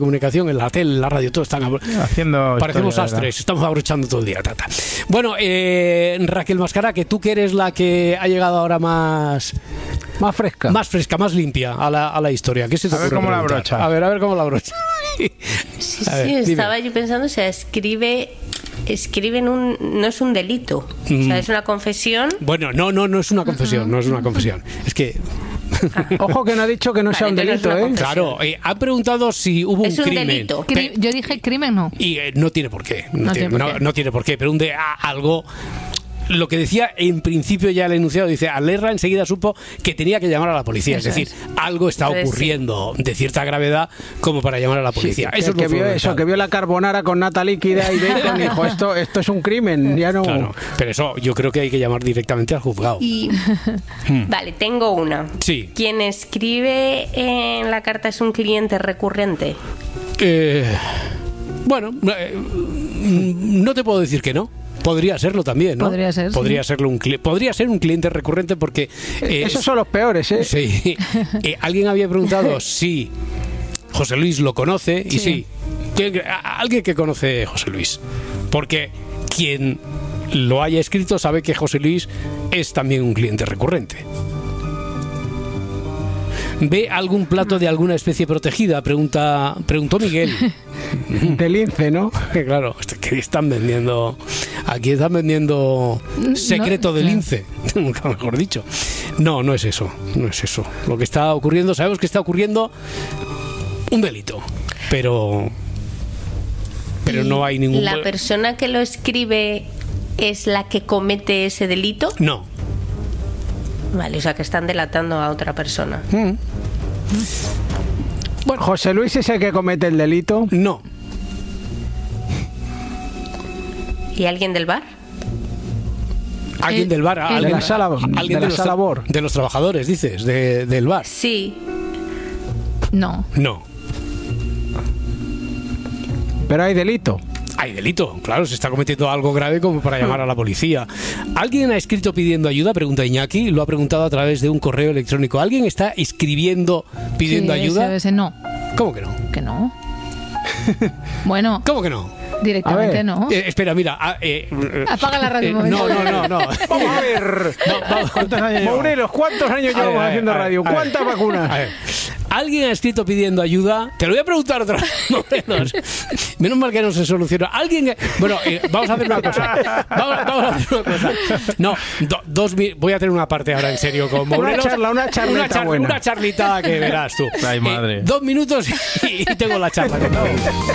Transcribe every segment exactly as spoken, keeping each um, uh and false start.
comunicación, en la tele, en la radio, todo están abro- haciendo parecemos historia, astres, estamos abrochando todo el día. Tata. Bueno, eh, Raquel Mascara, que tú que eres la que ha llegado ahora más más fresca, más fresca, más limpia a la, a la historia. ¿Qué se te a ver ocurre cómo la preguntar? abrocha. A ver, a ver cómo la abrocha. Sí, A ver, sí, dime. estaba yo pensando, o sea, escribe, escribe en un, no es un delito, Mm. o sea, es una confesión. Bueno, no, no, no es una confesión, no es una confesión. Es que ojo que no ha dicho que no Vale, sea un entonces delito, no es una ¿eh? confesión. claro, eh, han preguntado si hubo Es un un crimen. delito. Pe- Cri- yo dije crimen, no. Y eh, no tiene por qué. No, No tiene, tiene por no- qué. no tiene por qué. Pero un de a- algo. Lo que decía en principio ya el enunciado, dice, Alerra enseguida supo que tenía que llamar a la policía. Eso es decir, es. algo está Entonces, ocurriendo de cierta gravedad como para llamar a la policía. Sí, eso que, es lo que vio fundamental. eso, que vio la carbonara con nata líquida y bacon y dijo, esto, esto es un crimen, ya no... Claro, pero eso yo creo que hay que llamar directamente al juzgado. Y vale, tengo una. Sí. Quien escribe en la carta es un cliente recurrente. Eh, bueno, eh, no te puedo decir que no. Podría serlo también, ¿no? Podría ser, sí. Podría serlo un cli- podría ser un cliente recurrente porque eh, Esos son los peores, ¿eh? sí. Eh, alguien había preguntado si José Luis lo conoce y sí, Sí. que- a- alguien que conoce a José Luis, porque quien lo haya escrito sabe que José Luis es también un cliente recurrente. ¿Ve algún plato de alguna especie protegida? Pregunta, preguntó Miguel. De lince, ¿no? Que claro, es que están vendiendo. Aquí están vendiendo secreto No, de no. lince, nunca mejor dicho. No, no es eso, no es eso. Lo que está ocurriendo, sabemos que está ocurriendo un delito, pero. Pero Y no hay ningún. ¿La persona que lo escribe es la que comete ese delito? No. Vale, o sea, que están delatando a otra persona. Bueno, José Luis es el que comete el delito. No. ¿Y alguien del bar? Alguien El- del bar, el- alguien, de la sala, alguien de la los sala tra- Bor. de los trabajadores, dices, de- del bar. Sí. No. No. Pero hay delito. Hay delito, claro, se está cometiendo algo grave como para llamar a la policía. ¿Alguien ha escrito pidiendo ayuda? Pregunta Iñaki, lo ha preguntado a través de un correo electrónico. ¿Alguien está escribiendo pidiendo Sí, ayuda? ese- ese no. ¿Cómo que no? Que no. Bueno, ¿Cómo que no? directamente A ver. no. Eh, espera, mira. ah, eh, eh, Apaga la radio eh, un momento. no, no, no, no. Vamos a ver. ¿Cuántos años lleva? Morelos, ¿cuántos años A ver, llevamos a ver, haciendo a ver, radio? a ver. ¿Cuántas vacunas? A ver, ¿alguien ha escrito pidiendo ayuda? Te lo voy a preguntar otra vez. Morelos. Menos mal que no se solucionó. ¿Alguien? Bueno, eh, vamos a hacer una cosa. Vamos, vamos a hacer una cosa. No, do- dos mi- voy a tener una parte ahora en serio con Morelos. charla, una charlita una, char- buena. una charlita que verás tú. Ay, madre. Eh, dos minutos y, y tengo la charla. con Morelos.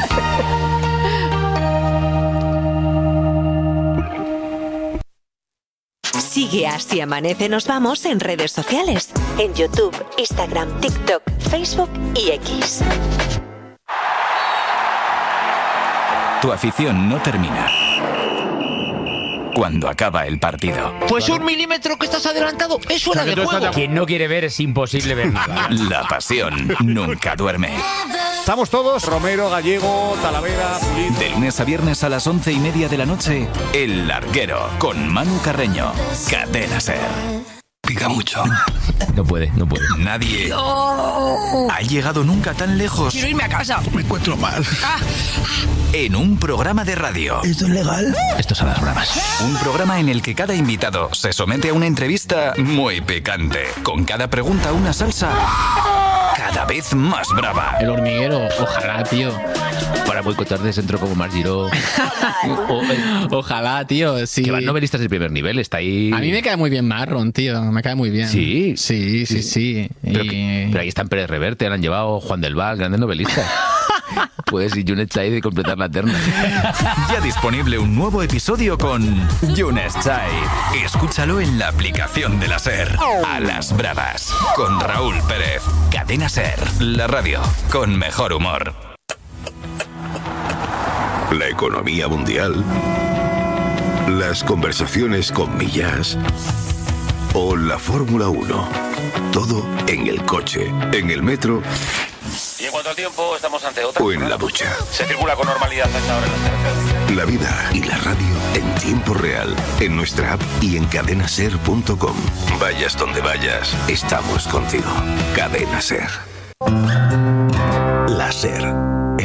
Sigue a Si Amanece Nos Vamos en redes sociales. En YouTube, Instagram, TikTok, Facebook y X. Tu afición no termina cuando acaba el partido. Pues un milímetro que estás adelantado es fuera de juego. Quien no quiere ver es imposible ver nada. La pasión nunca duerme. Estamos todos, Romero, Gallego, Talavera, Pulido. De lunes a viernes a las once y media de la noche, El Larguero, con Manu Carreño. Cadena Ser. Pica mucho. No puede, no puede. Nadie ha llegado nunca tan lejos. Quiero irme a casa. Me encuentro mal. En un programa de radio. ¿Esto es legal? Esto es a las bravas. Un programa en el que cada invitado se somete a una entrevista muy picante. Con cada pregunta una salsa cada vez más brava. El hormiguero, ojalá, tío. Para boicotar de centro como Mar Giró. O- eh, Ojalá, tío, sí. Que van novelistas de primer nivel, está ahí. A mí me cae muy bien Marron, tío. Me cae muy bien. Sí. Sí, sí, sí. Pero, Y- que- pero ahí están Pérez Reverte, han llevado Juan del Val, grandes novelistas. Puedes ir Yunet Chai de completar la terna. Ya disponible un nuevo episodio con Yunes Chai. Escúchalo en la aplicación de la Ser. A las bravas. Con Raúl Pérez. Cadena Ser. La radio con mejor humor. La economía mundial. Las conversaciones con Millás. O la Fórmula uno. Todo en el coche, en el metro Y en cuanto al tiempo, estamos ante otra. o en la ducha. Se circula con normalidad hasta ahora en las carreteras. La vida y la radio en tiempo real, en nuestra app y en cadenaser punto com. Vayas donde vayas, estamos contigo. Cadena Ser. La Ser.